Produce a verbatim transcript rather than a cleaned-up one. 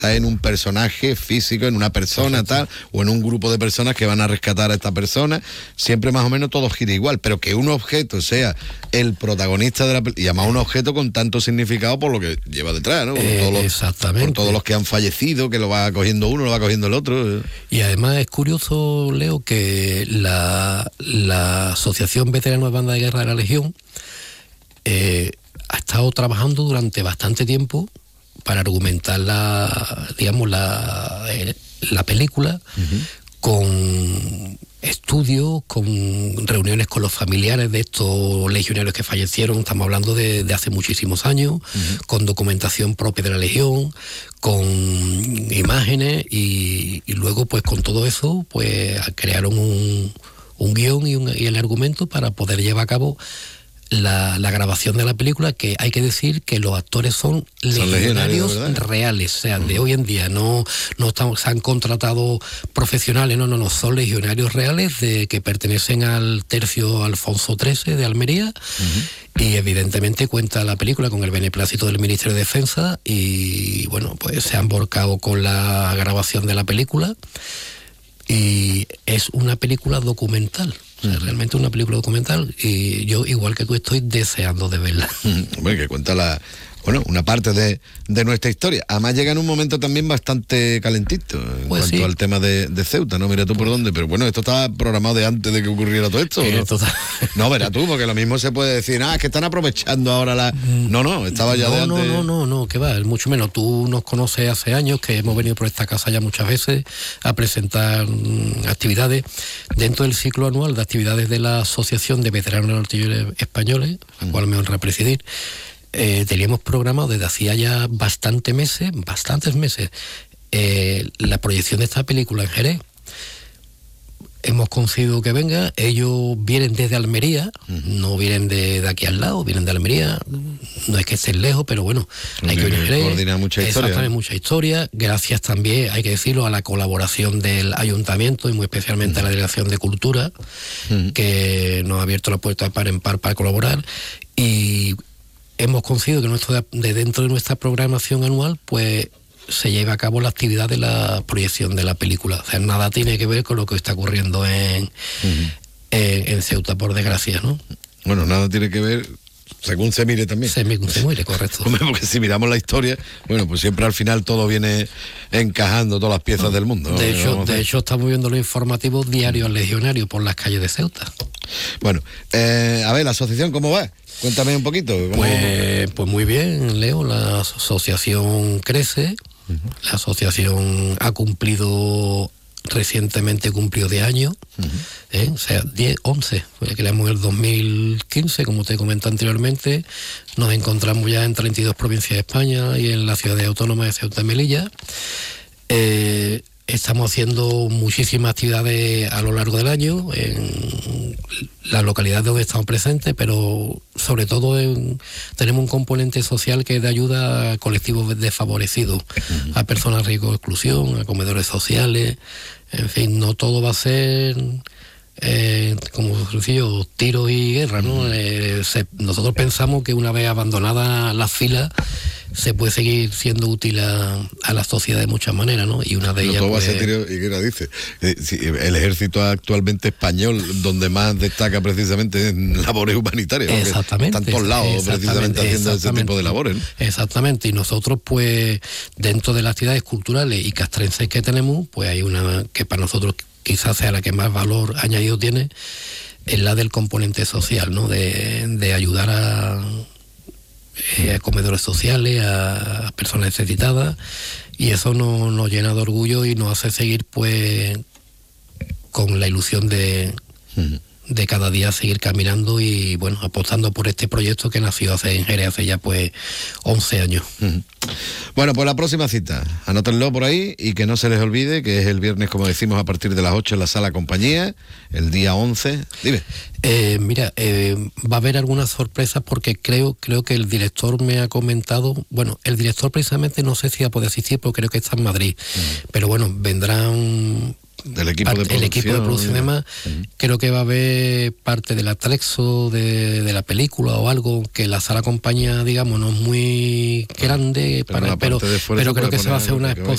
en un personaje físico, en una persona tal, o en un grupo de personas que van a rescatar a esta persona. Siempre más o menos todo gira igual, pero que un objeto sea el protagonista de la película, y además un objeto con tanto significado por lo que lleva detrás, ¿no? Por, eh, todos los, exactamente. por todos los que han fallecido, que lo va cogiendo uno, lo va cogiendo el otro. Y además es curioso, Leo, que la, la Asociación Veteranos de Banda de Guerra de la Legión eh, ha estado trabajando durante bastante tiempo para argumentar la, digamos, la, la película, uh-huh. con estudios, con reuniones con los familiares de estos legionarios que fallecieron, estamos hablando de, de hace muchísimos años, uh-huh. con documentación propia de la Legión, con imágenes, y, y luego pues con todo eso pues crearon un, un guión y, un, y el argumento para poder llevar a cabo La, la grabación de la película, que hay que decir que los actores son, son legionarios reales, o sea, uh-huh. de hoy en día, no, no están, se han contratado profesionales, no, no, no, son legionarios reales de que pertenecen al tercio Alfonso trece de Almería, uh-huh. y evidentemente cuenta la película con el beneplácito del Ministerio de Defensa, y bueno, pues se han volcado con la grabación de la película, y es una película documental. O sea, realmente una película documental, y yo, igual que tú, estoy deseando de verla. Bueno, que cuenta la, bueno, una parte de, de nuestra historia. Además llega en un momento también bastante calentito en pues cuanto sí. al tema de, de Ceuta, ¿no? Mira tú por dónde, pero bueno, esto estaba programado de antes de que ocurriera todo esto, ¿no? Esto está... No, verás tú, porque lo mismo se puede decir, ah, es que están aprovechando ahora la... No, no, estaba ya no, de antes... No, no, no, no, que va, mucho menos. Tú nos conoces hace años, que hemos venido por esta casa ya muchas veces a presentar mmm, actividades dentro del ciclo anual de actividades de la Asociación de Veteranos Artilleros Españoles, a la cual me honra presidir. Eh, teníamos programado desde hacía ya bastantes meses, bastantes meses, eh, la proyección de esta película en Jerez. Hemos conseguido que venga, ellos vienen desde Almería, uh-huh. no vienen de, de aquí al lado, vienen de Almería, no es que estén lejos, pero bueno, hay que venir a Jerez. Coordinar mucha historia. Exactamente, mucha historia, gracias también, hay que decirlo, a la colaboración del Ayuntamiento y muy especialmente uh-huh. a la Delegación de Cultura, uh-huh. que nos ha abierto la puerta de par en par para colaborar, y hemos conseguido que nuestro, de dentro de nuestra programación anual, pues se lleve a cabo la actividad de la proyección de la película. O sea, nada tiene que ver con lo que está ocurriendo en, uh-huh. en, en Ceuta, por desgracia, ¿no? Bueno, nada tiene que ver, según se mire también. Según se mire, correcto. Hombre, porque si miramos la historia, bueno, pues siempre al final todo viene encajando, todas las piezas no, del mundo, ¿no? De hecho, de hecho estamos viendo los informativos diarios uh-huh. legionarios por las calles de Ceuta. Bueno, eh, a ver, la asociación, ¿cómo va? Cuéntame un poquito. Pues, pues muy bien, Leo, la asociación crece, uh-huh. la asociación ha cumplido, recientemente cumplió de años, uh-huh. ¿eh? O sea, diez, once, porque creamos en el dos mil quince, como te comenté anteriormente, nos encontramos ya en treinta y dos provincias de España y en la ciudad autónoma de Ceuta y Melilla. Eh, Estamos haciendo muchísimas actividades a lo largo del año en las localidades donde estamos presentes, pero sobre todo en, tenemos un componente social que es de ayuda a colectivos desfavorecidos, uh-huh. a personas en riesgo de exclusión, a comedores sociales, en fin, no todo va a ser... Eh, como sencillo, tiros y guerra, ¿no? Uh-huh. Eh, se, nosotros pensamos que una vez abandonadas las filas se puede seguir siendo útil a, a la sociedad de muchas maneras, ¿no? Y una de ellas... No todo pues, va a ser tiro y guerra, dice. Eh, si, el ejército actualmente español, donde más destaca precisamente en labores humanitarias. Exactamente. Están todos lados precisamente haciendo ese tipo de labores, ¿no? Exactamente. Y nosotros, pues, dentro de las actividades culturales y castrenses que tenemos, pues hay una que para nosotros quizás sea la que más valor añadido tiene, es la del componente social, ¿no? De, de ayudar a, eh, a comedores sociales, a personas necesitadas, y eso nos, nos llena de orgullo y nos hace seguir, pues, con la ilusión de, uh-huh. de cada día seguir caminando y, bueno, apostando por este proyecto que nació hace, en Jerez hace ya, pues, once años. Uh-huh. Bueno, pues la próxima cita, anótenlo por ahí y que no se les olvide que es el viernes, como decimos, a partir de las ocho en la Sala Compañía, el día once. Dime. Eh, mira, eh, va a haber algunas sorpresas porque creo creo que el director me ha comentado, bueno, el director precisamente no sé si va a poder asistir porque creo que está en Madrid, uh-huh. pero bueno, vendrán... Del equipo de producción. El equipo de producción y demás, uh-huh. creo que va a haber parte del atlexo de, de la película o algo, que la Sala Compañía, digamos, no es muy grande, pero, para, pero, pero creo que se va a hacer una exposición.